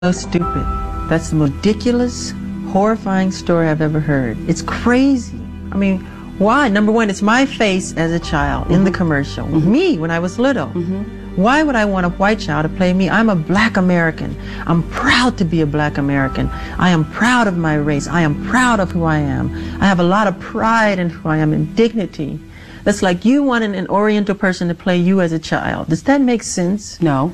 So stupid. That's the most ridiculous, horrifying story I've ever heard. It's crazy. I mean, why? Number one, it's my face as a child in the commercial. Me when I was little. Why would I want a white child to play me? I'm a black American. I'm proud to be a black American. I am proud of my race. I am proud of who I am. I have a lot of pride in who I am and dignity. That's like you wanting an Oriental person to play you as a child. Does that make sense? No.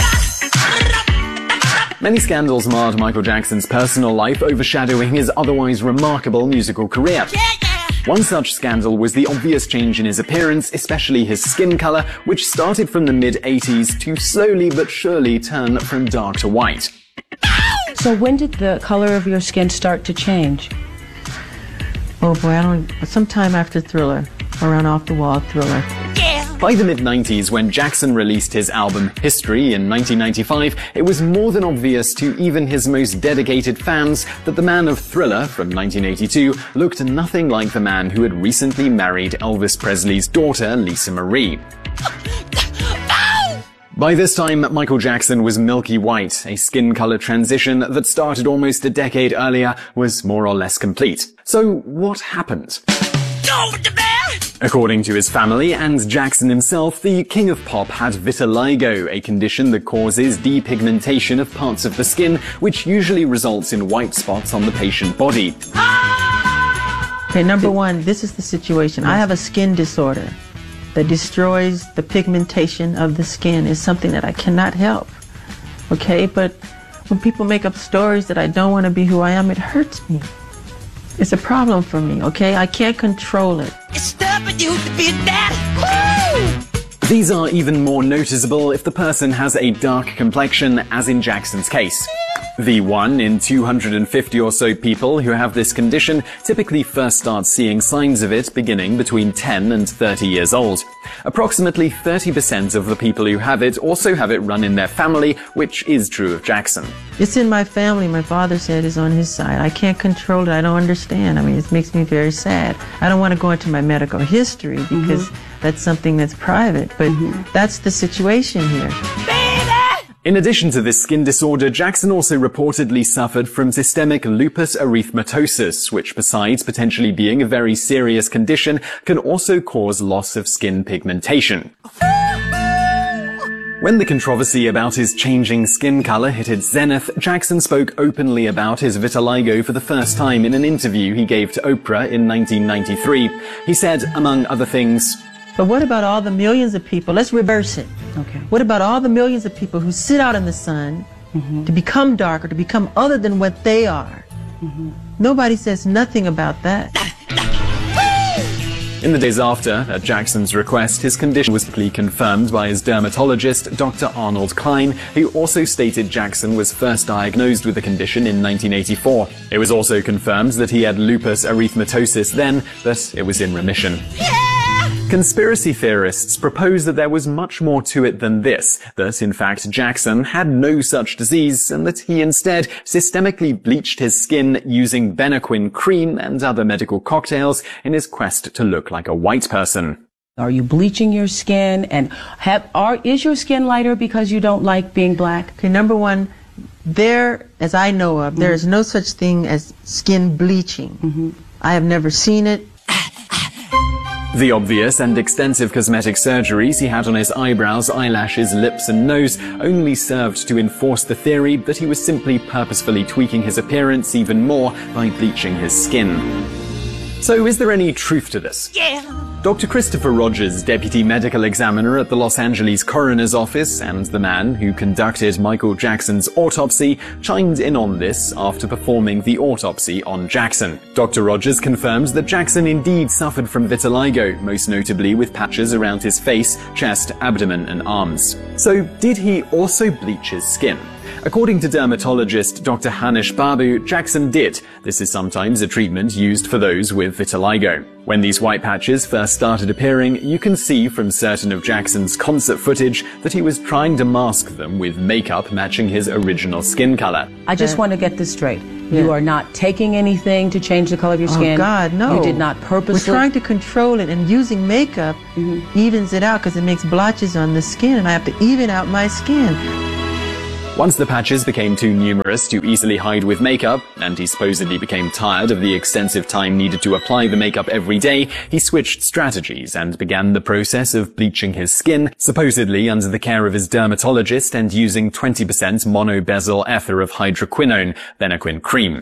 Many scandals marred Michael Jackson's personal life, overshadowing his otherwise remarkable musical career. One such scandal was the obvious change in his appearance, especially his skin color, which started from the mid-80s to slowly but surely turn from dark to white. So when did the color of your skin start to change? Oh boy, sometime after Thriller, around Off the Wall Thriller. By the mid-90s, when Jackson released his album History in 1995, it was more than obvious to even his most dedicated fans that the man of Thriller from 1982 looked nothing like the man who had recently married Elvis Presley's daughter, Lisa Marie. By this time, Michael Jackson was milky white. A skin color transition that started almost a decade earlier was more or less complete. So what happened? According to his family and Jackson himself, the king of pop had vitiligo, a condition that causes depigmentation of parts of the skin, which usually results in white spots on the patient body. Okay, number one, this is the situation. I have a skin disorder that destroys the pigmentation of the skin. It's something that I cannot help. Okay, but when people make up stories that I don't want to be who I am, it hurts me. It's a problem for me, okay? I can't control it. It's tough for you to be that. Woo! These are even more noticeable if the person has a dark complexion, as in Jackson's case. The 1 in 250 or so people who have this condition typically first start seeing signs of it beginning between 10 and 30 years old. Approximately 30% of the people who have it also have it run in their family, which is true of Jackson. It's in my family. My father said it's on his side. I can't control it. I don't understand. I mean, it makes me very sad. I don't want to go into my medical history because that's something that's private, but that's the situation here. In addition to this skin disorder, Jackson also reportedly suffered from systemic lupus erythematosus, which besides potentially being a very serious condition, can also cause loss of skin pigmentation. When the controversy about his changing skin color hit its zenith, Jackson spoke openly about his vitiligo for the first time in an interview he gave to Oprah in 1993. He said, among other things, but what about all the millions of people? Let's reverse it. Okay. What about all the millions of people who sit out in the sun to become darker, to become other than what they are? Nobody says nothing about that. In the days after, at Jackson's request, his condition was quickly confirmed by his dermatologist, Dr. Arnold Klein, who also stated Jackson was first diagnosed with the condition in 1984. It was also confirmed that he had lupus erythematosus then, but it was in remission. Conspiracy theorists propose that there was much more to it than this, that in fact Jackson had no such disease and that he instead systemically bleached his skin using Benequin cream and other medical cocktails in his quest to look like a white person. Are you bleaching your skin, and is your skin lighter because you don't like being black? Okay, number one, as I know of, there is no such thing as skin bleaching. I have never seen it. The obvious and extensive cosmetic surgeries he had on his eyebrows, eyelashes, lips and nose only served to enforce the theory that he was simply purposefully tweaking his appearance even more by bleaching his skin. So is there any truth to this? Dr. Christopher Rogers, deputy medical examiner at the Los Angeles coroner's office and the man who conducted Michael Jackson's autopsy, chimed in on this after performing the autopsy on Jackson. Dr. Rogers confirmed that Jackson indeed suffered from vitiligo, most notably with patches around his face, chest, abdomen and arms. So did he also bleach his skin? According to dermatologist Dr. Hanish Babu, Jackson did. This is sometimes a treatment used for those with vitiligo. When these white patches first started appearing, you can see from certain of Jackson's concert footage that he was trying to mask them with makeup matching his original skin color. I just want to get this straight. You are not taking anything to change the color of your skin? Oh God, no. You did not purposely? We're trying to control it, and using makeup evens it out because it makes blotches on the skin, and I have to even out my skin. Once the patches became too numerous to easily hide with makeup, and he supposedly became tired of the extensive time needed to apply the makeup every day, he switched strategies and began the process of bleaching his skin, supposedly under the care of his dermatologist and using 20% monobezyl ether of hydroquinone, Benequin cream.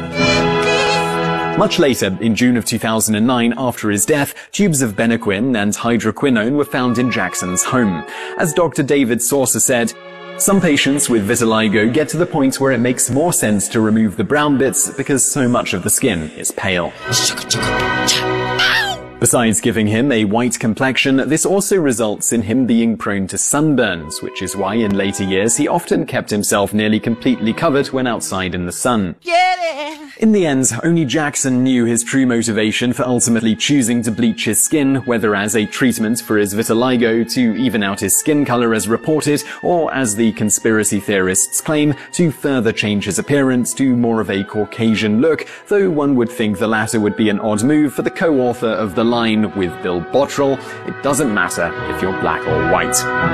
Much later, in June of 2009, after his death, tubes of Benequin and hydroquinone were found in Jackson's home. As Dr. David Saucer said, "Some patients with vitiligo get to the point where it makes more sense to remove the brown bits because so much of the skin is pale." Besides giving him a white complexion, this also results in him being prone to sunburns, which is why in later years he often kept himself nearly completely covered when outside in the sun. In the end, only Jackson knew his true motivation for ultimately choosing to bleach his skin, whether as a treatment for his vitiligo to even out his skin color as reported, or as the conspiracy theorists claim, to further change his appearance to more of a Caucasian look, though one would think the latter would be an odd move for the co-author of the line with Bill Bottrell, "It doesn't matter if you're black or white."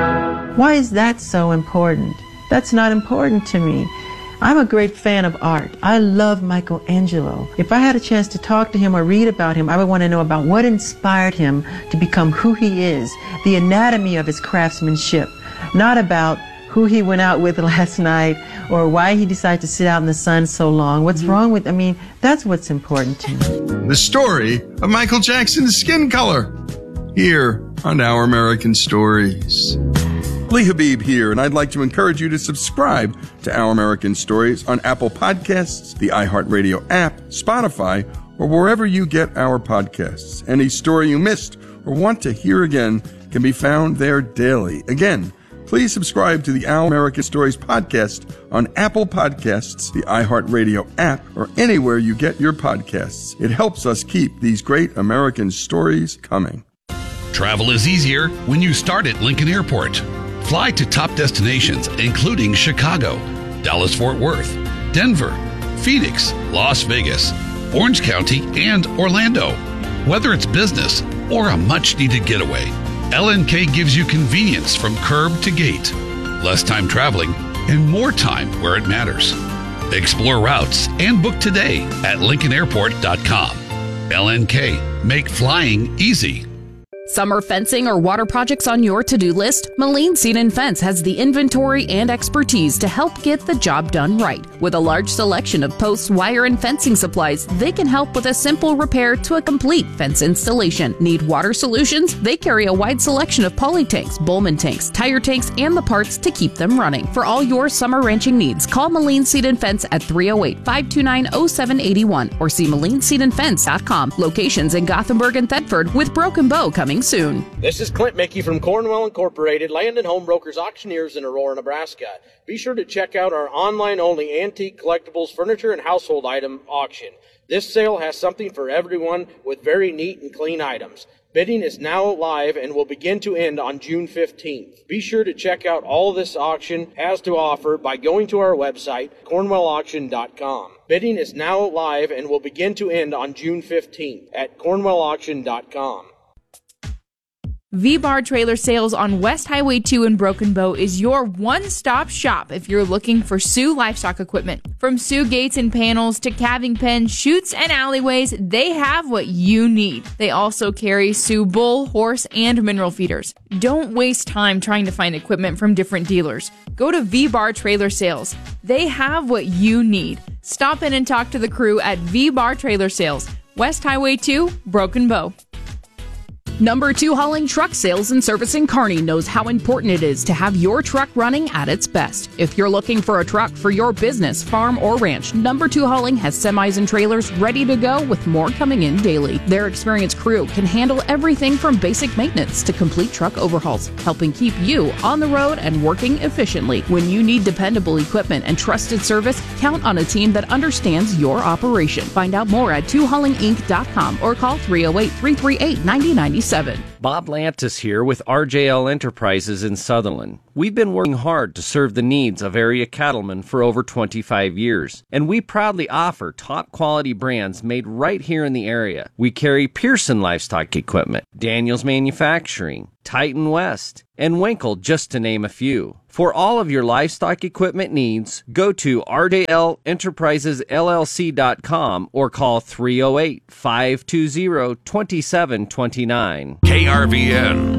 Why is that so important? That's not important to me. I'm a great fan of art. I love Michelangelo. If I had a chance to talk to him or read about him, I would want to know about what inspired him to become who he is, the anatomy of his craftsmanship, not about who he went out with last night or why he decided to sit out in the sun so long. What's wrong with, that's what's important to me. The story of Michael Jackson's skin color, here on Our American Stories. Lee Habib here, and I'd like to encourage you to subscribe to Our American Stories on Apple Podcasts, the iHeartRadio app, Spotify, or wherever you get our podcasts. Any story you missed or want to hear again can be found there daily. Again, please subscribe to the Our American Stories podcast on Apple Podcasts, the iHeartRadio app, or anywhere you get your podcasts. It helps us keep these great American stories coming. Travel is easier when you start at Lincoln Airport. Fly to top destinations, including Chicago, Dallas-Fort Worth, Denver, Phoenix, Las Vegas, Orange County, and Orlando. Whether it's business or a much-needed getaway, LNK gives you convenience from curb to gate, less time traveling, and more time where it matters. Explore routes and book today at LincolnAirport.com. LNK, make flying easy. Summer fencing or water projects on your to-do list? Moline Seed and Fence has the inventory and expertise to help get the job done right. With a large selection of posts, wire, and fencing supplies, they can help with a simple repair to a complete fence installation. Need water solutions? They carry a wide selection of poly tanks, Bowman tanks, tire tanks, and the parts to keep them running. For all your summer ranching needs, call Moline Seed and Fence at 308-529-0781 or see MolineSeedandFence.com. Locations in Gothenburg and Thetford, with Broken Bow coming soon. This is Clint Mickey from Cornwell Incorporated, land and home brokers auctioneers in Aurora, Nebraska. Be sure to check out our online-only antique collectibles, furniture, and household item auction. This sale has something for everyone with very neat and clean items. Bidding is now live and will begin to end on June 15th. Be sure to check out all this auction has to offer by going to our website, cornwellauction.com. Bidding is now live and will begin to end on June 15th at cornwellauction.com. V-Bar Trailer Sales on West Highway 2 in Broken Bow is your one-stop shop if you're looking for Sioux livestock equipment. From Sioux gates and panels to calving pens, chutes, and alleyways, they have what you need. They also carry Sioux bull, horse, and mineral feeders. Don't waste time trying to find equipment from different dealers. Go to V-Bar Trailer Sales. They have what you need. Stop in and talk to the crew at V-Bar Trailer Sales, West Highway 2, Broken Bow. Number 2 Hauling Truck Sales and Service in Kearney knows how important it is to have your truck running at its best. If you're looking for a truck for your business, farm, or ranch, Number 2 Hauling has semis and trailers ready to go with more coming in daily. Their experienced crew can handle everything from basic maintenance to complete truck overhauls, helping keep you on the road and working efficiently. When you need dependable equipment and trusted service, count on a team that understands your operation. Find out more at 2haulinginc.com or call 308-338-9097. Bob Lantis here with RJL Enterprises in Sutherland. We've been working hard to serve the needs of area cattlemen for over 25 years, and we proudly offer top-quality brands made right here in the area. We carry Pearson Livestock Equipment, Daniels Manufacturing, Titan West, and Winkle, just to name a few. For all of your livestock equipment needs, go to rdalenterprisesllc.com or call 308-520-2729. KRVN.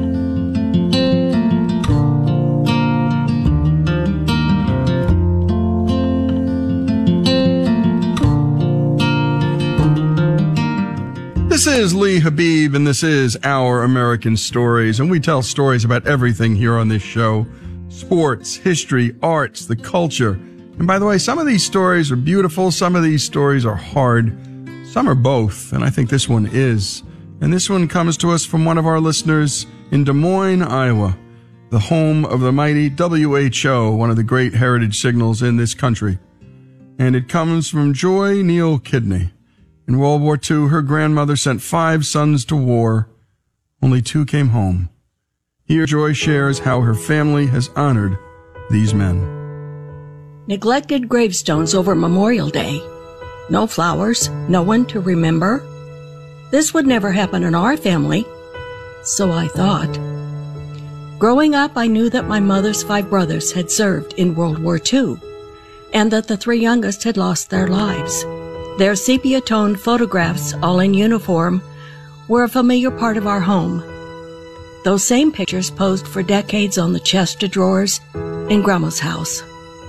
This is Lee Habib, and this is Our American Stories, and we tell stories about everything here on this show. Sports, history, arts, the culture. And by the way, some of these stories are beautiful, some of these stories are hard, some are both, and I think this one is. And this one comes to us from one of our listeners in Des Moines, Iowa, the home of the mighty WHO, one of the great heritage signals in this country. And it comes from Joy Neal Kidney. In World War II, her grandmother sent 5 sons to war. Only 2 came home. Here, Joy shares how her family has honored these men. Neglected gravestones over Memorial Day. No flowers, no one to remember. This would never happen in our family, so I thought. Growing up, I knew that my mother's 5 brothers had served in World War II, and that the 3 youngest had lost their lives. Their sepia-toned photographs, all in uniform, were a familiar part of our home. Those same pictures posed for decades on the chest of drawers in Grandma's house.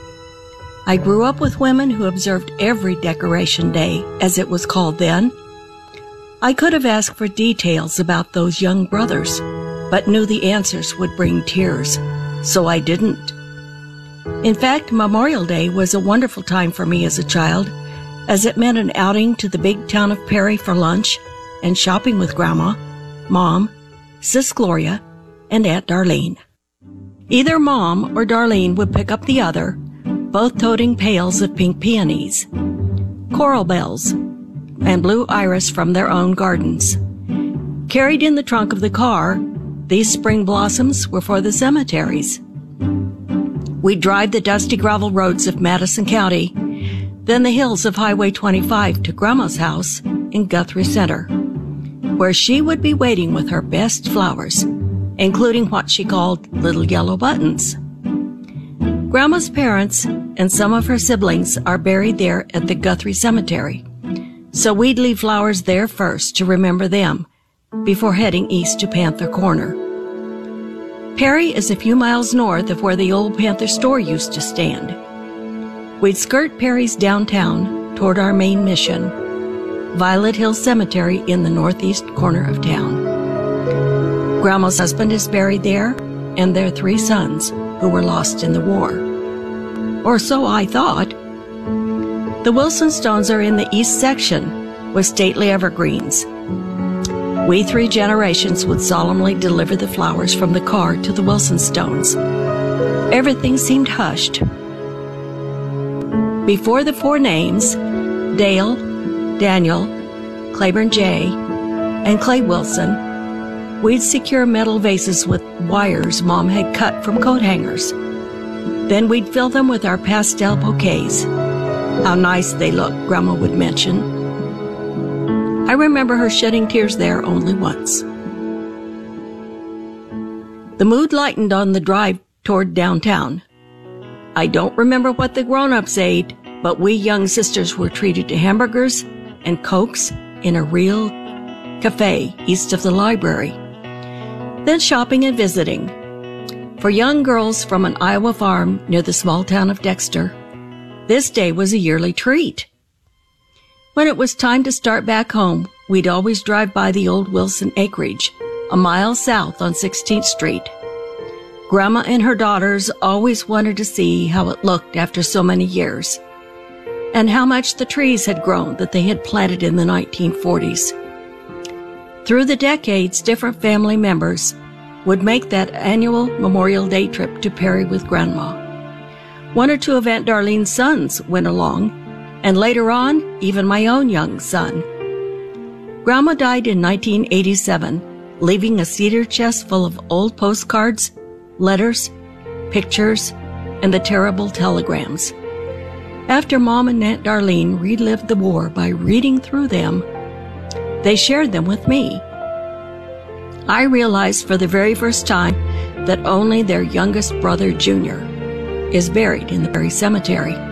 I grew up with women who observed every Decoration Day, as it was called then. I could have asked for details about those young brothers, but knew the answers would bring tears, so I didn't. In fact, Memorial Day was a wonderful time for me as a child, as it meant an outing to the big town of Perry for lunch and shopping with Grandma, Mom, Sis Gloria, and Aunt Darlene. Either Mom or Darlene would pick up the other, both toting pails of pink peonies, coral bells, and blue iris from their own gardens. Carried in the trunk of the car, these spring blossoms were for the cemeteries. We'd drive the dusty gravel roads of Madison County, then the hills of Highway 25 to Grandma's house in Guthrie Center, where she would be waiting with her best flowers, including what she called little yellow buttons. Grandma's parents and some of her siblings are buried there at the Guthrie Cemetery, so we'd leave flowers there first to remember them before heading east to Panther Corner. Perry is a few miles north of where the old Panther store used to stand. We'd skirt Perry's downtown toward our main mission, Violet Hill Cemetery in the northeast corner of town. Grandma's husband is buried there, and their 3 sons who were lost in the war. Or so I thought. The Wilson Stones are in the east section with stately evergreens. We 3 generations would solemnly deliver the flowers from the car to the Wilson Stones. Everything seemed hushed. Before the 4 names, Dale, Daniel, Claiborne J., and Clay Wilson, we'd secure metal vases with wires Mom had cut from coat hangers. Then we'd fill them with our pastel bouquets. How nice they look, Grandma would mention. I remember her shedding tears there only once. The mood lightened on the drive toward downtown. I don't remember what the grown-ups ate, but we young sisters were treated to hamburgers and Cokes in a real cafe east of the library. Then shopping and visiting. For young girls from an Iowa farm near the small town of Dexter, this day was a yearly treat. When it was time to start back home, we'd always drive by the old Wilson acreage, a mile south on 16th Street. Grandma and her daughters always wanted to see how it looked after so many years, and how much the trees had grown that they had planted in the 1940s. Through the decades, different family members would make that annual Memorial Day trip to Perry with Grandma. 1 or 2 of Aunt Darlene's sons went along, and later on, even my own young son. Grandma died in 1987, leaving a cedar chest full of old postcards, letters, pictures, and the terrible telegrams. After Mom and Aunt Darlene relived the war by reading through them, they shared them with me. I realized for the very first time that only their youngest brother, Junior, is buried in the very cemetery.